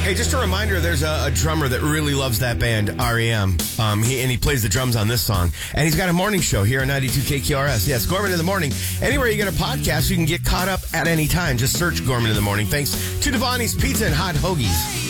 Hey, just a reminder, there's a drummer that really loves that band, REM. He plays the drums on this song. And he's got a morning show here on 92 KQRS. Yes, Gorman in the Morning. Anywhere you get a podcast, you can get caught up at any time. Just search Gorman in the Morning. Thanks to Devani's Pizza and Hot Hoagies.